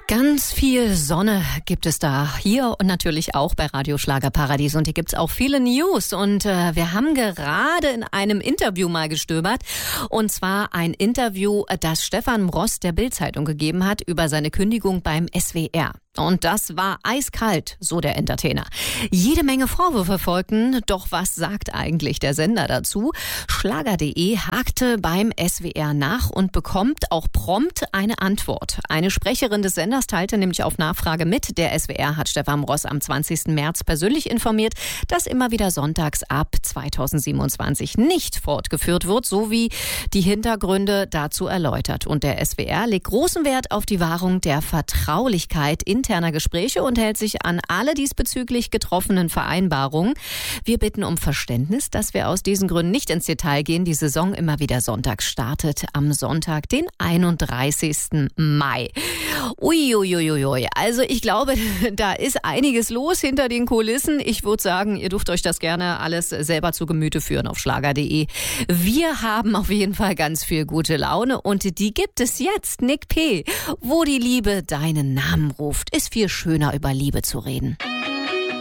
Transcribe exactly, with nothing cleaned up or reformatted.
Ganz viel Sonne gibt es da hier und natürlich auch bei Radio Schlagerparadies. Und hier gibt's auch viele News. Und äh, wir haben gerade in einem Interview mal gestöbert. Und zwar ein Interview, das Stefan Ross der Bild-Zeitung gegeben hat über seine Kündigung beim S W R. Und das war eiskalt, so der Entertainer. Jede Menge Vorwürfe folgten, doch was sagt eigentlich der Sender dazu? Schlager punkt de hakte beim S W R nach und bekommt auch prompt eine Antwort. Eine Sprecherin des Senders teilte nämlich auf Nachfrage mit, der S W R hat Stefan Ross am zwanzigsten März persönlich informiert, dass immer wieder sonntags ab zweitausendsiebenundzwanzig nicht fortgeführt wird, sowie die Hintergründe dazu erläutert. Und der S W R legt großen Wert auf die Wahrung der Vertraulichkeit interner Gespräche und hält sich an alle diesbezüglich getroffenen Vereinbarungen. Wir bitten um Verständnis, dass wir aus diesen Gründen nicht ins Detail gehen. Die Saison immer wieder sonntags startet am Sonntag, den einunddreißigsten Mai. Uiuiuiui. Also ich glaube, da ist einiges los hinter den Kulissen. Ich würde sagen, ihr dürft euch das gerne alles selber zu Gemüte führen auf Schlager punkt de. Wir haben auf jeden Fall ganz viel gute Laune und die gibt es jetzt. Nick P., wo die Liebe deinen Namen ruft. Ist viel schöner, über Liebe zu reden.